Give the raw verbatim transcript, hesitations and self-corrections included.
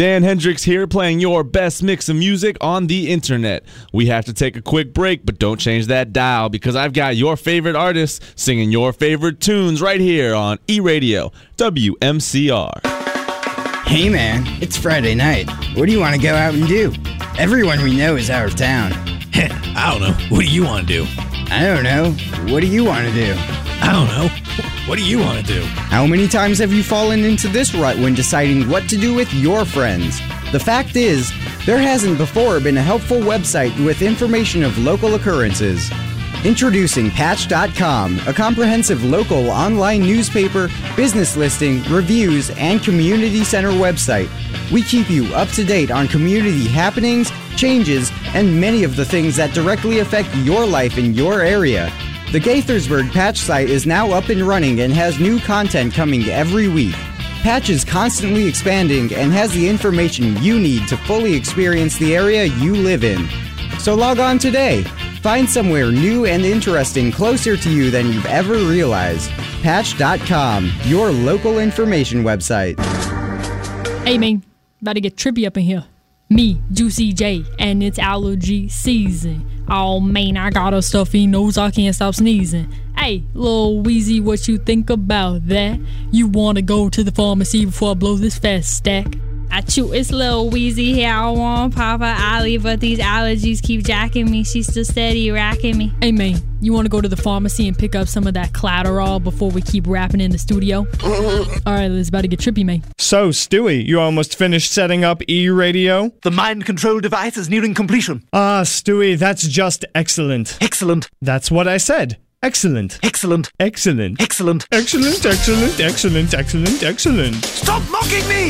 Dan Hendricks here, playing your best mix of music on the internet. We have to take a quick break, but don't change that dial because I've got your favorite artists singing your favorite tunes right here on E-Radio, W M C R. Hey man, it's Friday night. What do you want to go out and do? Everyone we know is out of town. I don't know. What do you want to do? I don't know. What do you want to do? I don't know. What do you want to do? How many times have you fallen into this rut when deciding what to do with your friends? The fact is, there hasn't before been a helpful website with information of local occurrences. Introducing Patch dot com, a comprehensive local online newspaper, business listing, reviews, and community center website. We keep you up to date on community happenings, changes, and many of the things that directly affect your life in your area. The Gaithersburg Patch site is now up and running and has new content coming every week. Patch is constantly expanding and has the information you need to fully experience the area you live in. So log on today. Find somewhere new and interesting closer to you than you've ever realized. Patch dot com, your local information website. Hey man, about to get trippy up in here. Me, Juicy J, and it's allergy season. Oh man, I got a stuffy nose, I can't stop sneezing. Hey, Lil Weezy, what you think about that? You wanna go to the pharmacy before I blow this fast stack? I chew, it's Lil Weezy here. I want Papa Ollie, but these allergies keep jacking me. She's still steady racking me. Hey man, you want to go to the pharmacy and pick up some of that Clatterall before we keep rapping in the studio? Alright, it's about to get trippy, man. So, Stewie, you almost finished setting up E-Radio? The mind control device is nearing completion. Ah, Stewie, that's just excellent. Excellent. That's what I said. Excellent. Excellent. Excellent. Excellent. Excellent, excellent, excellent, excellent, excellent. Stop mocking me!